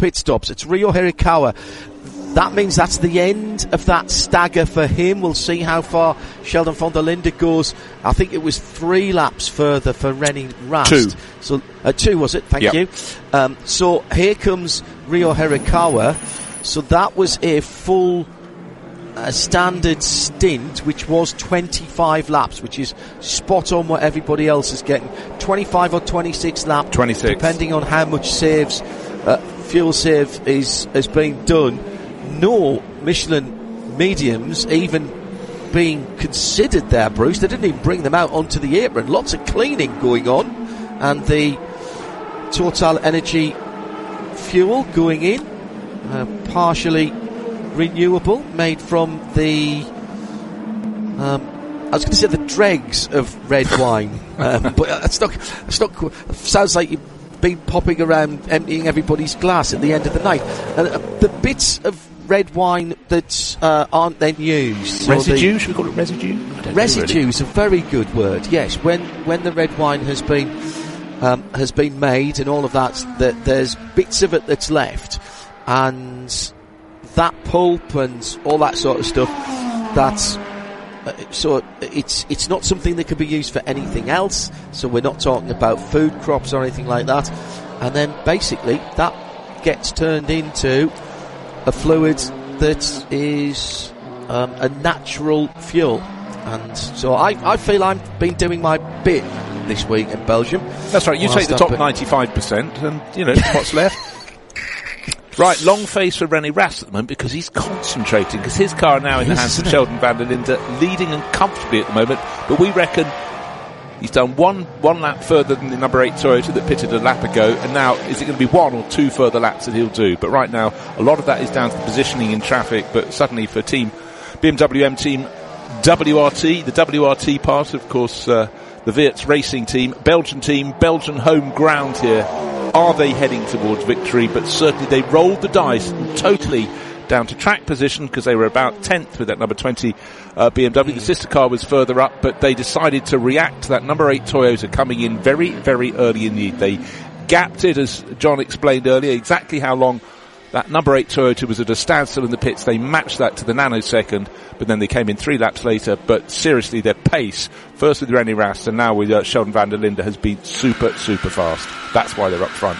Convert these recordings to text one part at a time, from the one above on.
pit stops. It's Ryo Hirakawa. That means that's the end of that stagger for him. We'll see how far Sheldon van der Linde goes. I think it was 3 laps further for René Rast. 2. So 2 was it? Thank you. So here comes Ryo Hirakawa. So that was a full standard stint, which was 25 laps, which is spot on what everybody else is getting. 25 or 26 laps, 26, depending on how much fuel save has been done. No Michelin mediums even being considered there, Bruce. They didn't even bring them out onto the apron. Lots of cleaning going on, and the Total Energy fuel going in, partially renewable, made from the I was going to say the dregs of red wine, but it's not sounds like you've been popping around emptying everybody's glass at the end of the night. The bits of red wine that aren't then used, residue, should we call it residue? Residue is a very good word. Yes, when the red wine has been made and all of that there's bits of it that's left, and that pulp and all that sort of stuff, that's so it's not something that can be used for anything else. So we're not talking about food crops or anything like that. And then basically that gets turned into a fluid that is a natural fuel. And so I feel I've been doing my bit this week in Belgium. That's right, you take the top 95% and, you know, what's left. Right, long face for René Rast at the moment because he's concentrating, because his car now in the hands of Sheldon van der Linde, leading and comfortably at the moment. But we reckon he's done one lap further than the number 8 Toyota that pitted a lap ago, and now is it going to be 1 or 2 further laps that he'll do? But right now, a lot of that is down to the positioning in traffic, but suddenly for BMW M Team WRT, the WRT part, of course, the Weerts racing team, Belgian home ground here. Are they heading towards victory? But certainly they rolled the dice totally down to track position because they were about 10th with that number 20 BMW. The sister car was further up, but they decided to react to that number 8 Toyota coming in very, very early in the lead. They gapped it, as John explained earlier, exactly how long that number 8 Toyota was at a standstill in the pits. They matched that to the nanosecond, but then they came in 3 laps later. But seriously, their pace, first with René Rast and now with Sheldon van der Linde, has been super, super fast. That's why they're up front.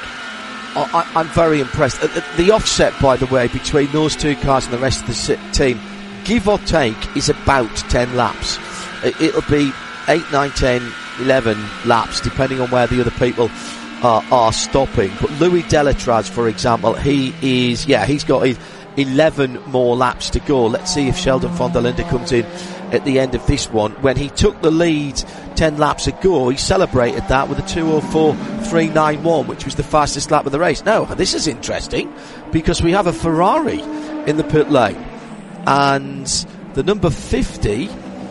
I'm very impressed. The offset, by the way, between those 2 cars and the rest of the team, give or take, is about 10 laps. It'll be 8, 9, 10, 11 laps, depending on where the other people are stopping. But Louis Delatraz, for example, he's got 11 more laps to go. Let's see if Sheldon van der Linde comes in at the end of this one. When he took the lead 10 laps ago, he celebrated that with a 2:04.391, which was the fastest lap of the race. Now, this is interesting because we have a Ferrari in the pit lane, and the number 50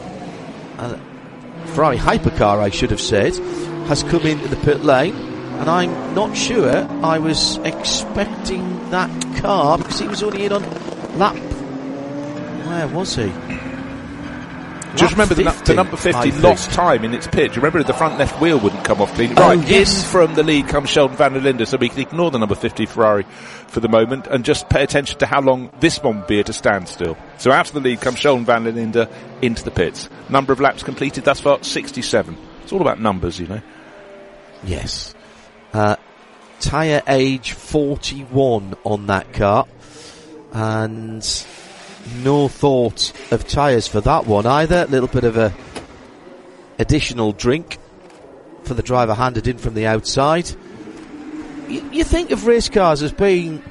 Ferrari hypercar, I should have said, has come into the pit lane. And I'm not sure I was expecting that car because he was only in on lap. Where was he? Just remember the number 50 lost time in its pitch. Remember the front left wheel wouldn't come off clean. Right, yes. In from the lead comes Sheldon van der Linde, so we can ignore the number 50 Ferrari for the moment and just pay attention to how long this one will be at a standstill. So out of the lead comes Sheldon van der Linde into the pits. Number of laps completed thus far, 67. It's all about numbers, you know. Yes. Tyre age 41 on that car, and no thought of tyres for that one either. A little bit of a additional drink for the driver handed in from the outside. You think of race cars as being,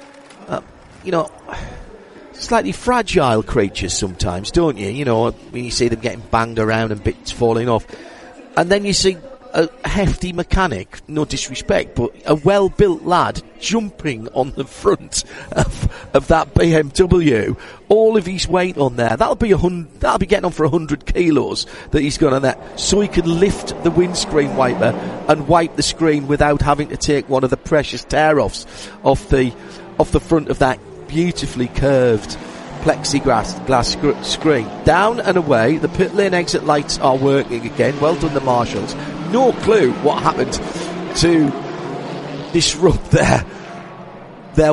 slightly fragile creatures sometimes, don't you? You know, when you see them getting banged around and bits falling off, and then you see a hefty mechanic, no disrespect, but a well-built lad jumping on the front of that BMW, all of his weight on there. That'll be getting on for 100 kilos that he's got on that, so he can lift the windscreen wiper and wipe the screen without having to take one of the precious tear-offs off the front of that beautifully curved plexiglass screen. Down and away, the pit lane exit lights are working again. Well done, the marshals. No clue what happened to disrupt their